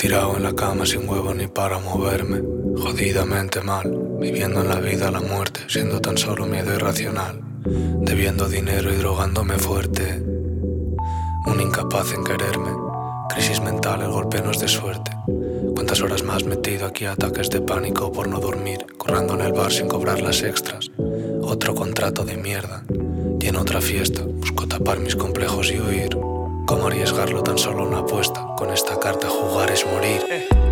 Tirado en la cama sin huevo ni para moverme, jodidamente mal, viviendo en la vida la muerte, siendo tan solo miedo irracional, debiendo dinero y drogándome fuerte, un incapaz en quererme, crisis mental, el golpe no es de suerte. Cuántas horas más metido aquí, ataques de pánico por no dormir, currando en el bar sin cobrar las extras, otro contrato de mierda, y en otra fiesta busco tapar mis complejos y huir. ¿Cómo arriesgarlo tan solo una apuesta? Con esta carta jugar es morir.